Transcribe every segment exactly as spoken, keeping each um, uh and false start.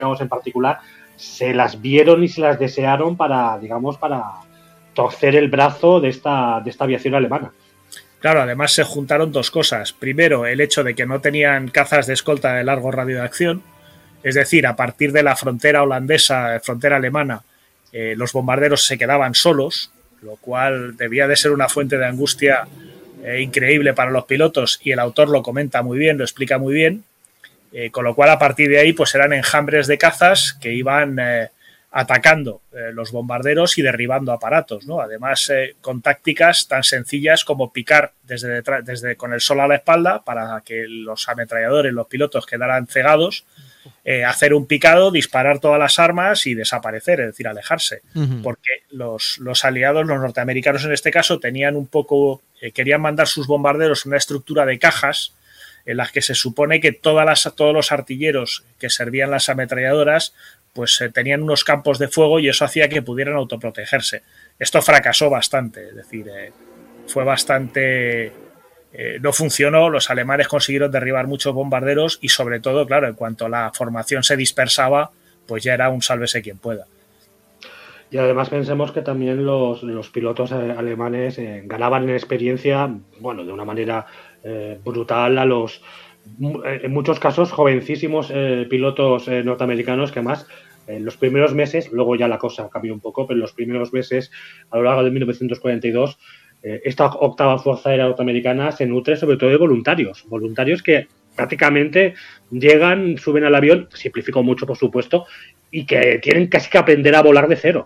en particular, se las vieron y se las desearon para, digamos, para torcer el brazo de esta, de esta aviación alemana. Claro, además se juntaron dos cosas. Primero, el hecho de que no tenían cazas de escolta de largo radio de acción, es decir, a partir de la frontera holandesa, frontera alemana, eh, los bombarderos se quedaban solos, lo cual debía de ser una fuente de angustia eh, increíble para los pilotos, y el autor lo comenta muy bien, lo explica muy bien, eh, con lo cual a partir de ahí pues eran enjambres de cazas que iban eh, atacando eh, los bombarderos y derribando aparatos, ¿no? Además, eh, con tácticas tan sencillas como picar desde, detrás, desde con el sol a la espalda para que los ametralladores, los pilotos quedaran cegados, eh, hacer un picado, disparar todas las armas y desaparecer, es decir, alejarse. Uh-huh. Porque los, los aliados, los norteamericanos en este caso, tenían un poco, eh, querían mandar sus bombarderos en una estructura de cajas en las que se supone que todas las, todos los artilleros que servían las ametralladoras pues eh, tenían unos campos de fuego y eso hacía que pudieran autoprotegerse. Esto fracasó bastante, es decir, eh, fue bastante... Eh, no funcionó, los alemanes consiguieron derribar muchos bombarderos y sobre todo, claro, en cuanto la formación se dispersaba, pues ya era un sálvese quien pueda. Y además pensemos que también los, los pilotos alemanes eh, ganaban en experiencia, bueno, de una manera eh, brutal a los... en muchos casos jovencísimos eh, pilotos eh, norteamericanos que además en los primeros meses, luego ya la cosa cambió un poco, pero en los primeros meses a lo largo de mil novecientos cuarenta y dos eh, esta octava Fuerza Aérea Norteamericana se nutre sobre todo de voluntarios, voluntarios que prácticamente llegan, suben al avión, simplifico mucho por supuesto, y que tienen casi que aprender a volar de cero.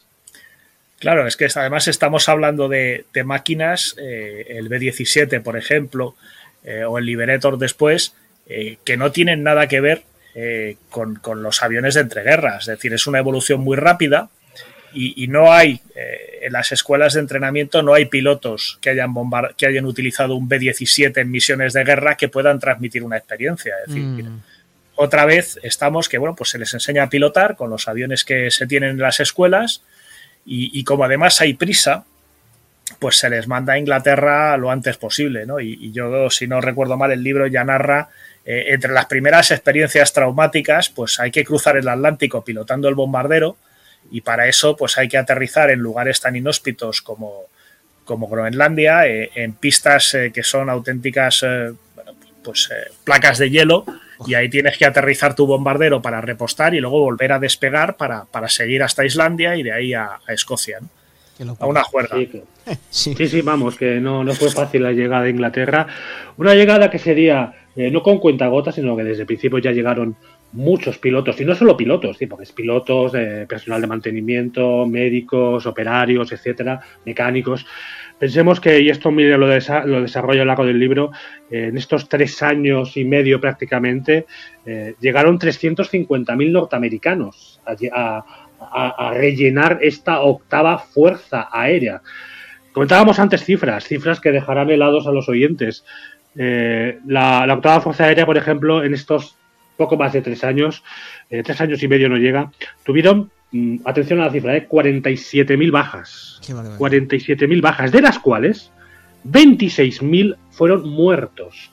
Claro, es que además estamos hablando de, de máquinas, eh, el B diecisiete por ejemplo, Eh, o el Liberator después, eh, que no tienen nada que ver eh, con, con los aviones de entreguerra. Es decir, es una evolución muy rápida y, y no hay, eh, en las escuelas de entrenamiento no hay pilotos que hayan, bombar- que hayan utilizado un B diecisiete en misiones de guerra que puedan transmitir una experiencia. Es decir, mm. otra vez estamos que, bueno, pues se les enseña a pilotar con los aviones que se tienen en las escuelas y, y como además hay prisa, pues se les manda a Inglaterra lo antes posible, ¿no? Y, y yo, si no recuerdo mal, el libro ya narra, eh, entre las primeras experiencias traumáticas, pues hay que cruzar el Atlántico pilotando el bombardero y para eso pues hay que aterrizar en lugares tan inhóspitos como, como Groenlandia, eh, en pistas eh, que son auténticas eh, bueno, pues, eh, placas de hielo, y ahí tienes que aterrizar tu bombardero para repostar y luego volver a despegar para, para seguir hasta Islandia y de ahí a, a Escocia, ¿no? A una juerga. Sí, que, sí. sí, sí, vamos, que no, no fue fácil la llegada a Inglaterra. Una llegada que sería eh, no con cuentagotas, sino que desde el principio ya llegaron muchos pilotos, y no solo pilotos, sí, porque es pilotos, eh, personal de mantenimiento, médicos, operarios, etcétera, mecánicos. Pensemos que, y esto mire, lo, desa- lo desarrollo a lo largo del libro, eh, en estos tres años y medio prácticamente, eh, llegaron trescientos cincuenta mil norteamericanos a, a A, a rellenar esta octava fuerza aérea. Comentábamos antes cifras, cifras que dejarán helados a los oyentes. Eh, la, la octava fuerza aérea, por ejemplo, en estos poco más de tres años, eh, tres años y medio no llega, tuvieron, mmm, atención a la cifra, eh, cuarenta y siete mil bajas. cuarenta y siete mil bajas, de las cuales veintiséis mil fueron muertos.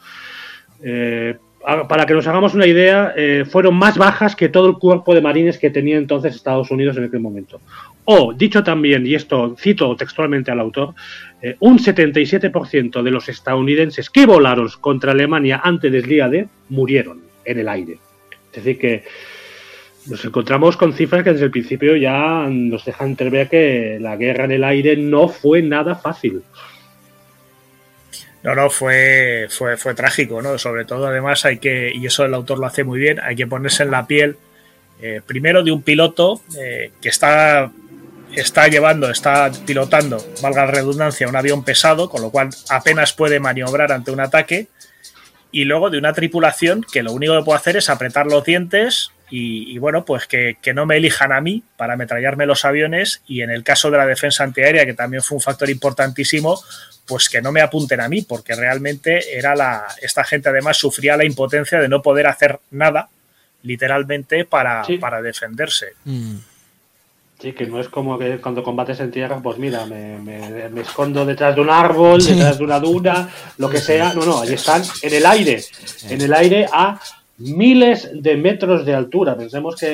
Eh, Para que nos hagamos una idea, eh, fueron más bajas que todo el cuerpo de marines que tenía entonces Estados Unidos en aquel momento. O, dicho también, y esto cito textualmente al autor, eh, un setenta y siete por ciento de los estadounidenses que volaron contra Alemania antes del día D murieron en el aire. Es decir que nos encontramos con cifras que desde el principio ya nos dejan entrever que la guerra en el aire no fue nada fácil. No, no, fue, fue, fue trágico, ¿no? Sobre todo, además, hay que, y eso el autor lo hace muy bien, hay que ponerse en la piel, eh, primero de un piloto eh, que está, está llevando, está pilotando, valga la redundancia, un avión pesado, con lo cual apenas puede maniobrar ante un ataque, y luego de una tripulación que lo único que puede hacer es apretar los dientes y, y bueno, pues que, que no me elijan a mí para ametrallarme los aviones, y en el caso de la defensa antiaérea, que también fue un factor importantísimo, pues que no me apunten a mí, porque realmente era la esta gente además sufría la impotencia de no poder hacer nada, literalmente, para, sí. para defenderse. Mm. Sí, que no es como que cuando combates en tierra, pues mira, me, me, me escondo detrás de un árbol, sí. detrás de una duna, lo que sea. No, no, ahí están en el aire, en el aire a miles de metros de altura. Pensemos que